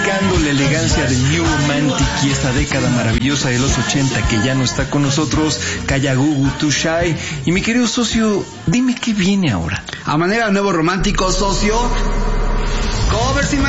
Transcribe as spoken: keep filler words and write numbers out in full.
replicando la elegancia del New Romantic y esta década maravillosa de los ochenta que ya no está con nosotros, Kayagugu Too Shy. Y mi querido socio, dime qué viene ahora. A manera de nuevo romántico, socio, covers y